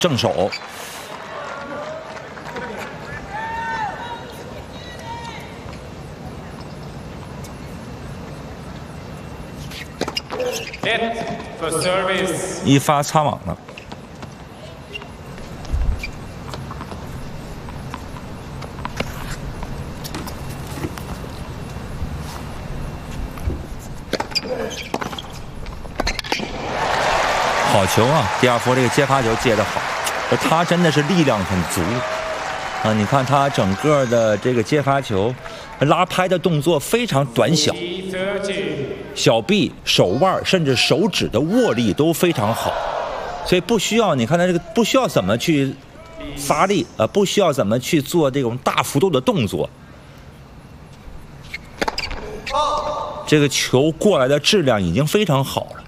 正手。 一发擦网了。好球啊！迪亚佛这个接发球接得好，他真的是力量很足啊！你看他整个的这个接发球。 拉拍的动作非常短小，小臂、手腕甚至手指的握力都非常好，所以不需要你看他这个不需要怎么去发力不需要怎么去做这种大幅度的动作。这个球过来的质量已经非常好了。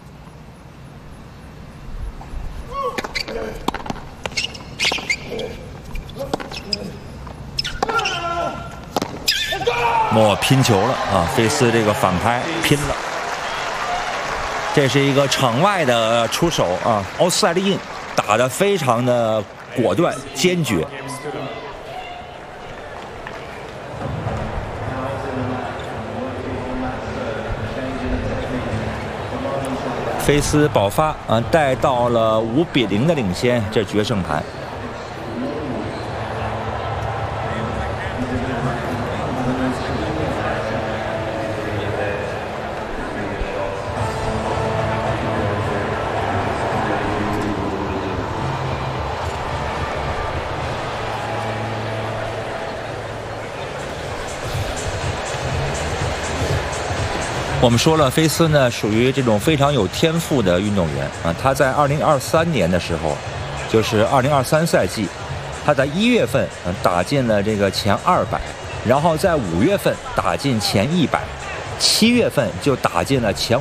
拼球了啊！菲斯这个反拍拼了，这是一个场外的出手啊！奥斯赛利印打得非常的果断坚决。菲斯保发啊，带到了5比0的领先，这决胜盘。 我们说了，菲斯呢属于这种非常有天赋的运动员啊。他在2023年的时候，就是2023赛季，他在1月份打进了这个前200，然后在5月份打进前100，7月份就打进了前50。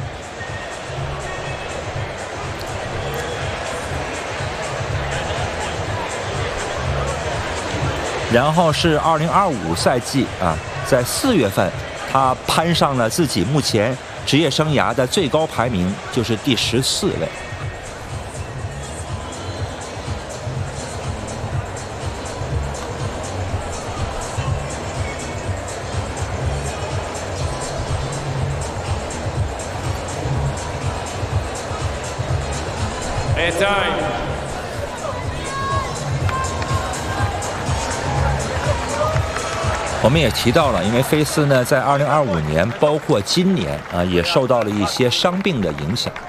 然后是2025赛季啊，在4月份。 他攀上了自己目前职业生涯的最高排名，就是第14位。我们也提到了，因为菲斯呢，在2025年，包括今年啊，也受到了一些伤病的影响，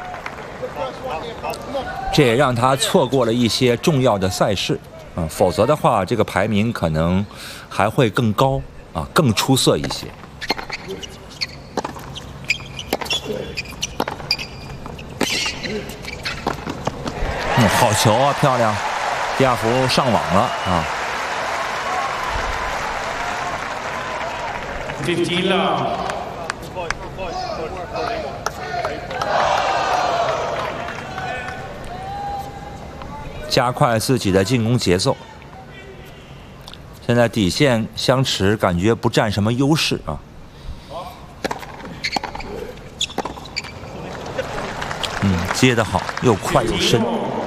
这也让他错过了一些重要的赛事啊，否则的话，这个排名可能还会更高啊，更出色一些。好球啊，漂亮！迪亚福上网了啊。 15 love. 加快自己的进攻节奏。现在底线相持，感觉不占什么优势啊。接得好，又快又深。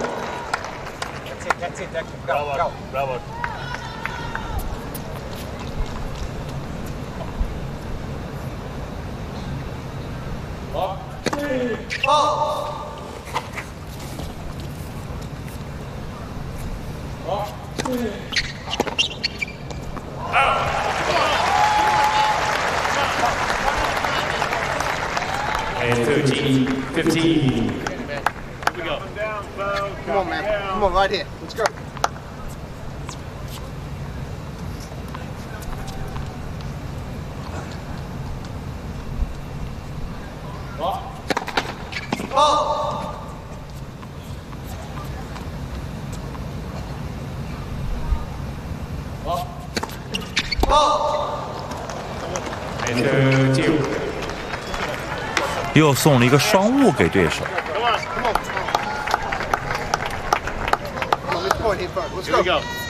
13, 15. Here we go. Come on, man. Come on, right here. Let's go. And 2. 又送了一个双误给对手。 Come on, let's point here first. Let's Here we go. go.